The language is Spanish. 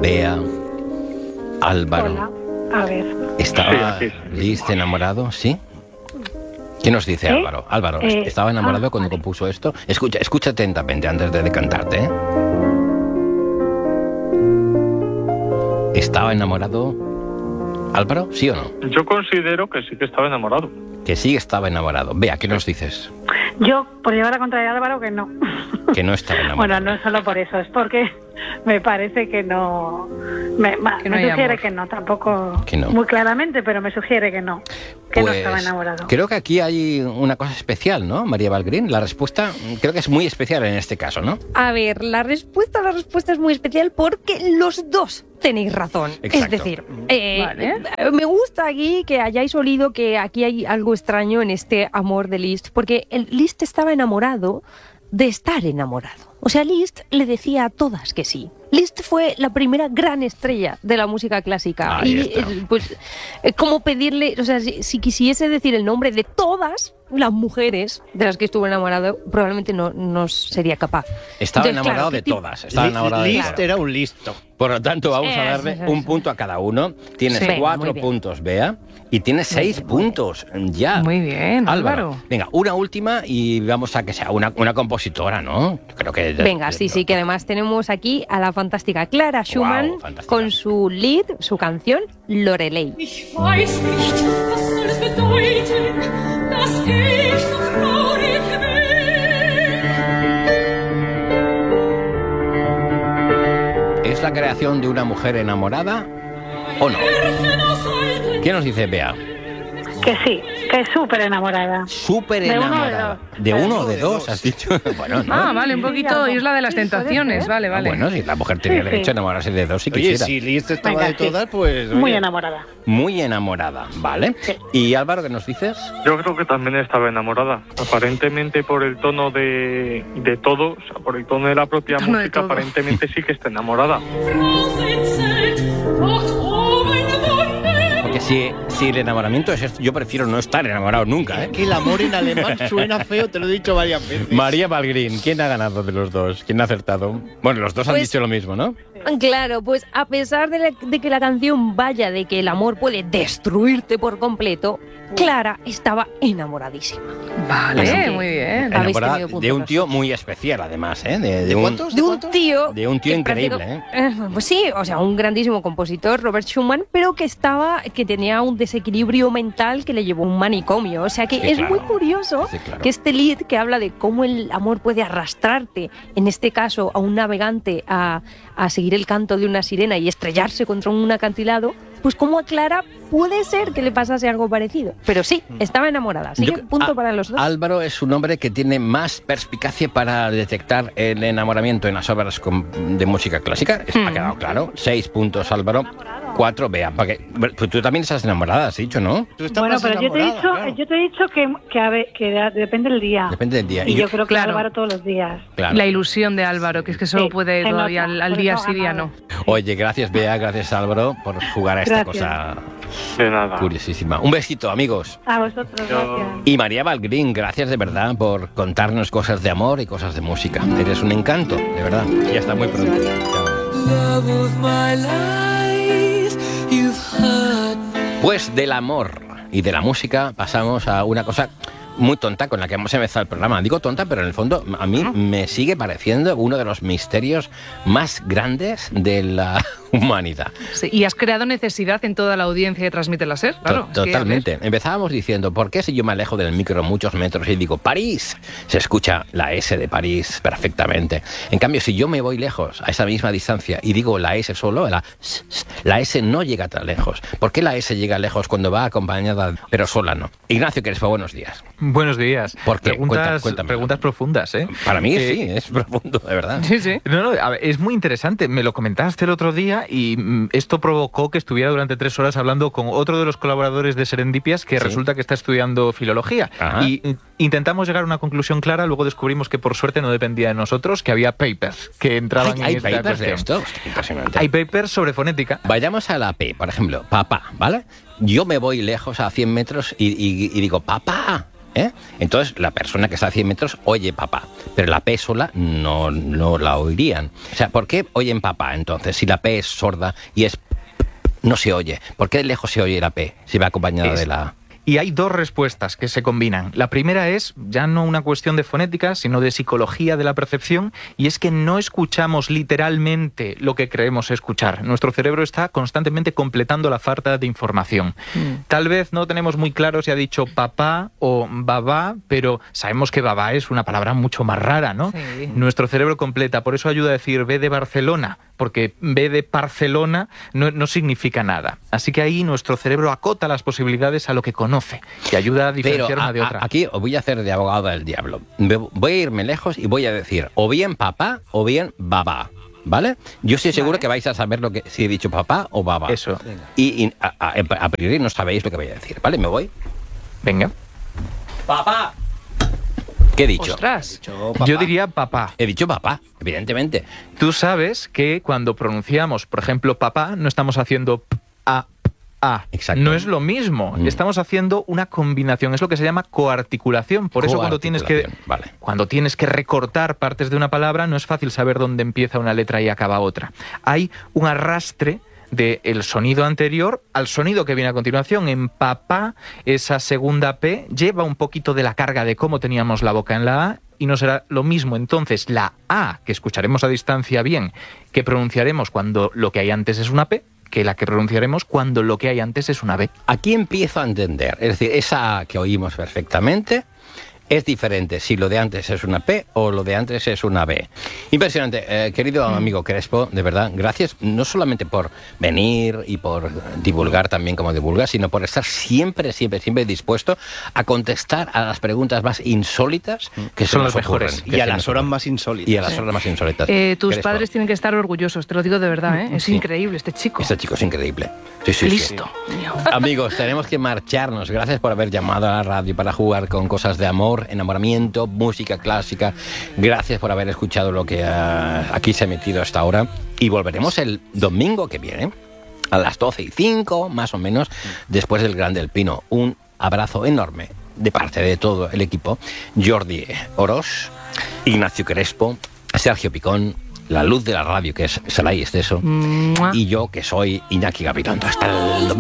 Bea, Álvaro. Hola. A ver. ¿Estaba Sí. Liszt enamorado? ¿Sí? ¿Qué nos dice Álvaro? Álvaro, ¿estaba enamorado cuando compuso esto? Escucha atentamente antes de decantarte, ¿eh? ¿Estaba enamorado Álvaro? ¿Sí o no? Yo considero que sí que estaba enamorado. Que sí estaba enamorado. Vea, ¿qué nos dices? Yo, por llevar la contraria a Álvaro, que no. Que no estaba enamorado. Bueno, no es solo por eso, es porque me parece que no... Me sugiere amor. Que no, tampoco que no. Muy claramente, pero me sugiere que no. Que no estaba enamorado. Creo que aquí hay una cosa especial, ¿no, María Valgrín? La respuesta creo que es muy especial en este caso, ¿no? A ver, la respuesta es muy especial porque los dos tenéis razón. Exacto. Es decir, me gusta aquí que hayáis olido que aquí hay algo extraño en este amor de Liszt, porque Liszt estaba enamorado de estar enamorado. O sea, Liszt le decía a todas que sí. Liszt fue la primera gran estrella de la música clásica. Ahí está. Pues, como pedirle, o sea, si quisiese decir el nombre de todas las mujeres de las que estuvo enamorado, probablemente no sería capaz. Estaba Entonces, enamorado claro, de todas. Estaba enamorado de Liszt todas. era un listo. Por lo tanto, vamos a darle un punto a cada uno. Tienes 4 puntos, Bea, y tienes 6 puntos ya. Muy bien, Álvaro. Venga, una última y vamos a que sea una compositora, ¿no? Yo creo que... Venga, sí, que además tenemos aquí a la fantástica Clara Schumann con su lead, su canción Lorelei. Ich weiß nicht, was soll es bedeuten, dass ich so traurig bin. ¿Es la creación de una mujer enamorada o no? ¿Qué nos dice Bea? Que sí, que es súper enamorada. Súper enamorada. ¿De uno o de dos, has dicho? Bueno, no. Ah, vale, un poquito Isla de las Tentaciones, vale. Bueno, si la mujer tenía derecho a enamorarse de dos si quisiera. Oye, si Liszt estaba de todas, pues... Muy enamorada. Muy enamorada, ¿vale? Sí. ¿Y Álvaro, qué nos dices? Yo creo que también estaba enamorada. Aparentemente por el tono de todo, o sea, por el tono de la propia música, aparentemente sí que está enamorada. Porque si el enamoramiento es esto, yo prefiero no estar enamorado nunca, ¿eh? Que el amor en alemán suena feo, te lo he dicho varias veces. María Valgrín, ¿quién ha ganado de los dos? ¿Quién ha acertado? Bueno, los dos han dicho lo mismo, ¿no? Claro, pues a pesar de que la canción vaya de que el amor puede destruirte por completo, Clara estaba enamoradísima. Vale, muy bien. Enamorada de un tío muy especial, además, ¿eh? ¿De cuántos? De un tío... De un tío increíble, ¿eh? Pues sí, o sea, un grandísimo compositor, Robert Schumann, pero que tenía un desequilibrio mental que le llevó a un manicomio. O sea que es muy curioso que este lead que habla de cómo el amor puede arrastrarte, en este caso a un navegante, a seguir el canto de una sirena y estrellarse contra un acantilado, pues como a Clara puede ser que le pasase algo parecido. Pero sí, estaba enamorada. Así que punto para los dos. Álvaro es un hombre que tiene más perspicacia para detectar el enamoramiento en las obras de música clásica. Ha quedado claro. 6 puntos, Álvaro. 4, Bea. Porque tú también estás enamorada, has dicho, ¿no? Bueno, pero yo te he dicho que depende del día. Depende del día. Y yo creo que Álvaro todos los días. Claro. La ilusión de Álvaro, que es que solo puede todavía al día sí, día no. Oye, gracias, Bea, gracias, Álvaro, por jugar a esta cosa de nada. Curiosísima. Un besito, amigos. A vosotros, gracias. Y María Valgrín, gracias de verdad por contarnos cosas de amor y cosas de música. Eres un encanto, de verdad. Y hasta muy pronto. Pues del amor y de la música pasamos a una cosa muy tonta con la que hemos empezado el programa. Digo tonta, pero en el fondo a mí me sigue pareciendo uno de los misterios más grandes de la humanidad. Sí, y has creado necesidad en toda la audiencia de Transmite la SER, claro. Totalmente. Empezábamos diciendo, ¿por qué si yo me alejo del micro muchos metros y digo París? Se escucha la S de París perfectamente. En cambio, si yo me voy lejos, a esa misma distancia, y digo la S solo, la S no llega tan lejos. ¿Por qué la S llega lejos cuando va acompañada, pero sola no? Ignacio Crespo, buenos días. Buenos días. ¿Por qué? Preguntas profundas, ¿eh? Para mí sí, es profundo, de verdad. Sí, sí. No, a ver, es muy interesante. Me lo comentaste el otro día y esto provocó que estuviera durante 3 horas hablando con otro de los colaboradores de Serendipias que resulta que está estudiando filología. Ajá. Y intentamos llegar a una conclusión clara, luego descubrimos que por suerte no dependía de nosotros, que había papers que entraban en esta papers cuestión. De esto? Impresionante. Hay papers sobre fonética. Vayamos a la P, por ejemplo, papá, ¿vale? Yo me voy lejos a 100 metros y digo, papá. Entonces la persona que está a 100 metros oye papá, pero la P sola no la oirían. O sea, ¿por qué oyen papá entonces? Si la P es sorda y no se oye. ¿Por qué de lejos se oye la P si va acompañada de la A? Y hay dos respuestas que se combinan. La primera es ya no una cuestión de fonética, sino de psicología de la percepción, y es que no escuchamos literalmente lo que creemos escuchar. Nuestro cerebro está constantemente completando la falta de información. Tal vez no tenemos muy claro si ha dicho papá o babá, pero sabemos que babá es una palabra mucho más rara, ¿no? Sí. Nuestro cerebro completa, por eso ayuda a decir B de Barcelona, porque B de Barcelona no significa nada. Así que ahí nuestro cerebro acota las posibilidades a lo que conoce, que ayuda a diferenciar una de otra. Aquí os voy a hacer de abogado del diablo. Voy a irme lejos y voy a decir o bien papá o bien babá, ¿vale? Yo estoy seguro que vais a saber si he dicho papá o babá. Eso. Y a priori no sabéis lo que voy a decir, ¿vale? ¿Me voy? Venga. ¡Papá! ¿Qué he dicho? ¡Ostras! Yo diría papá. He dicho papá, evidentemente. Tú sabes que cuando pronunciamos, por ejemplo, papá, no estamos haciendo a. Exacto. No es lo mismo. Estamos haciendo una combinación. Es lo que se llama coarticulación. Por eso cuando tienes que recortar partes de una palabra, no es fácil saber dónde empieza una letra y acaba otra. Hay un arrastre del sonido anterior al sonido que viene a continuación. En papá, esa segunda P lleva un poquito de la carga de cómo teníamos la boca en la A, y no será lo mismo. Entonces, la A, que escucharemos a distancia bien, que pronunciaremos cuando lo que hay antes es una P, que la que pronunciaremos cuando lo que hay antes es una B. Aquí empiezo a entender. Es decir, esa A que oímos perfectamente es diferente si lo de antes es una P o lo de antes es una B. Impresionante. Querido amigo Crespo, de verdad, gracias no solamente por venir y por divulgar también como divulgas, sino por estar siempre dispuesto a contestar a las preguntas más insólitas que son las mejores. Y a las horas más insólitas. Y a las horas más insólitas. Tus padres tienen que estar orgullosos, te lo digo de verdad, ¿eh? Es increíble este chico. Este chico es increíble. Sí. Listo. Amigos, tenemos que marcharnos. Gracias por haber llamado a la radio para jugar con cosas de amor, enamoramiento, música clásica. Gracias por haber escuchado lo que aquí se ha metido hasta ahora. Y volveremos el domingo que viene a las 12:05, más o menos, después del Gran del Pino. Un abrazo enorme de parte de todo el equipo. Jordi Oroz, Ignacio Crespo, Sergio Picón, la luz de la radio, que es Saray Esteso, y yo, que soy Iñaki Gabilondo. Hasta el domingo.